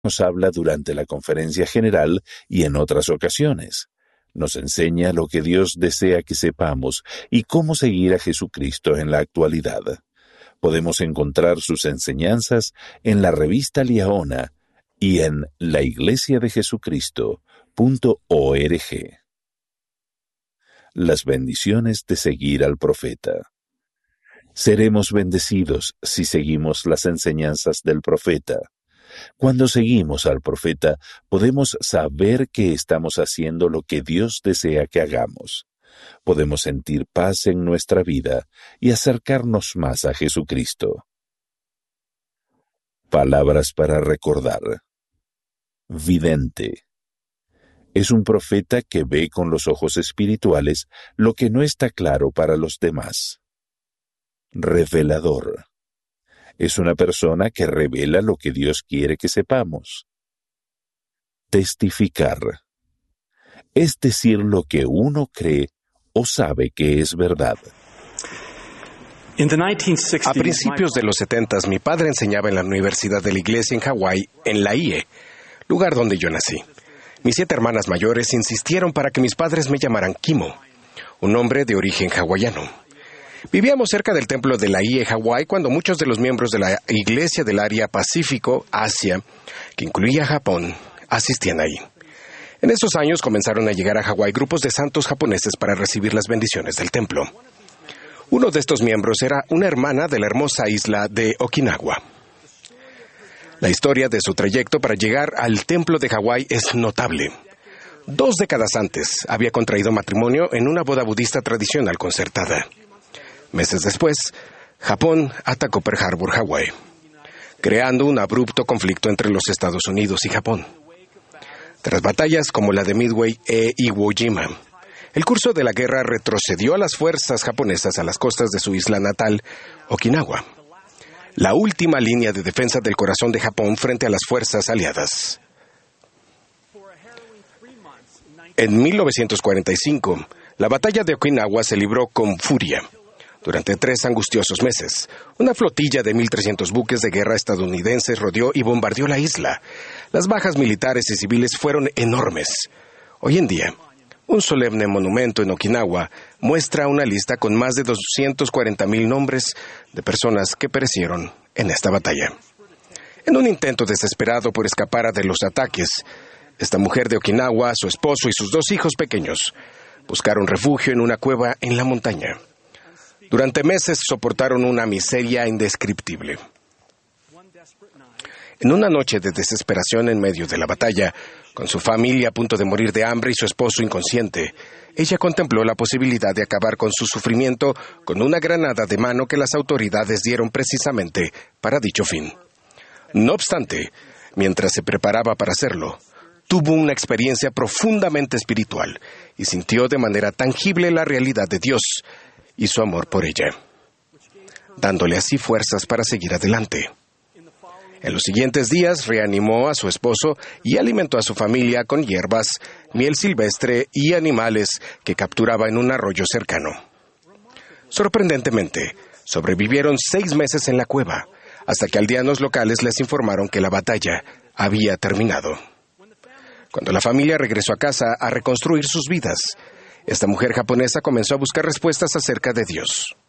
nos habla durante la conferencia general y en otras ocasiones. Nos enseña lo que Dios desea que sepamos y cómo seguir a Jesucristo en la actualidad. Podemos encontrar sus enseñanzas en la revista Liahona y en laiglesiadejesucristo.org. Las bendiciones de seguir al profeta. Seremos bendecidos si seguimos las enseñanzas del profeta. Cuando seguimos al profeta, podemos saber que estamos haciendo lo que Dios desea que hagamos. Podemos sentir paz en nuestra vida y acercarnos más a Jesucristo. Palabras para recordar. Vidente. Es un profeta que ve con los ojos espirituales lo que no está claro para los demás. Revelador. Es una persona que revela lo que Dios quiere que sepamos. Testificar. Es decir lo que uno cree o sabe que es verdad. A principios de los 70, mi padre enseñaba en la Universidad de la Iglesia en Hawái, en la IE, lugar donde yo nací. Mis 7 hermanas mayores insistieron para que mis padres me llamaran Kimo, un nombre de origen hawaiano. Vivíamos cerca del templo de la IE Hawái cuando muchos de los miembros de la iglesia del área Pacífico, Asia, que incluía Japón, asistían ahí. En esos años comenzaron a llegar a Hawái grupos de santos japoneses para recibir las bendiciones del templo. Uno de estos miembros era una hermana de la hermosa isla de Okinawa. La historia de su trayecto para llegar al templo de Hawái es notable. 2 décadas antes había contraído matrimonio en una boda budista tradicional concertada. Meses después, Japón atacó Pearl Harbor, Hawái, creando un abrupto conflicto entre los Estados Unidos y Japón. Tras batallas como la de Midway e Iwo Jima, el curso de la guerra retrocedió a las fuerzas japonesas a las costas de su isla natal, Okinawa, la última línea de defensa del corazón de Japón frente a las fuerzas aliadas. En 1945, la batalla de Okinawa se libró con furia. Durante 3 angustiosos meses, una flotilla de 1,300 buques de guerra estadounidenses rodeó y bombardeó la isla. Las bajas militares y civiles fueron enormes. Hoy en día, un solemne monumento en Okinawa muestra una lista con más de 240,000 nombres de personas que perecieron en esta batalla. En un intento desesperado por escapar de los ataques, esta mujer de Okinawa, su esposo y sus 2 hijos pequeños buscaron refugio en una cueva en la montaña. Durante meses soportaron una miseria indescriptible. En una noche de desesperación en medio de la batalla, con su familia a punto de morir de hambre y su esposo inconsciente, ella contempló la posibilidad de acabar con su sufrimiento con una granada de mano que las autoridades dieron precisamente para dicho fin. No obstante, mientras se preparaba para hacerlo, tuvo una experiencia profundamente espiritual y sintió de manera tangible la realidad de Dios y su amor por ella, dándole así fuerzas para seguir adelante. En los siguientes días reanimó a su esposo y alimentó a su familia con hierbas, miel silvestre y animales que capturaba en un arroyo cercano. Sorprendentemente, sobrevivieron 6 meses en la cueva, hasta que aldeanos locales les informaron que la batalla había terminado. Cuando la familia regresó a casa a reconstruir sus vidas, esta mujer japonesa comenzó a buscar respuestas acerca de Dios.